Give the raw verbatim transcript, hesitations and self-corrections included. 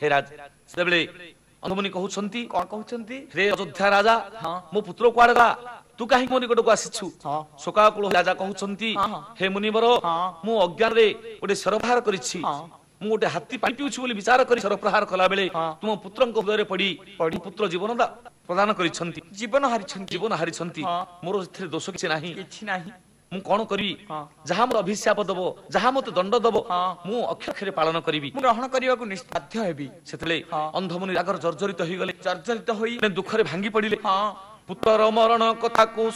हे राज सेबले अंधमुनि कहउछंती कौन कहउछंती रे अयोध्या राजा हाँ। मो पुत्र कुआडे गा तू काहे मोनि गोटको आसिछु हाँ। शोकाकुल राजा कहउछंती हाँ, हाँ। हे मुनिवर हाँ। मु अज्ञान रे गोटे सरभार करिछि हाँ। मु गोटे हाथी पानी पिउछु बोली विचार करी सरप्रहार कला बेले हाँ। तुम पुत्रंक हृदय पड़ी पड़ी। पुत्र जीवन दा प्रदान करिछंती जीवन हारिछंती जीवन हारिछंती हाँ। मोर एथिरे दोष किछि नाही किछि नाही मु कोन करी हाँ। जहा मोर अभिशाप दबो जहा मते दंड दबो हाँ। मु अक्षरे पालन करिवि मु ग्रहण करिବାକୁ निष्पाध्य हेबी सेतले हाँ। अंधमुनि रागर जर्जरित होई गले जर्जरित होई दुखरे भांगी पड़िले हाँ पुत्र मरण कथा को